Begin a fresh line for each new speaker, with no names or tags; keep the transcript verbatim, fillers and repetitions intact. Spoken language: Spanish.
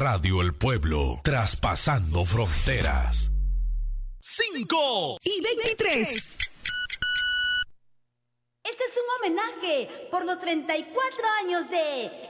Radio El Pueblo, traspasando fronteras.
Cinco
y veintitrés.
Este es un homenaje por los treinta y cuatro años de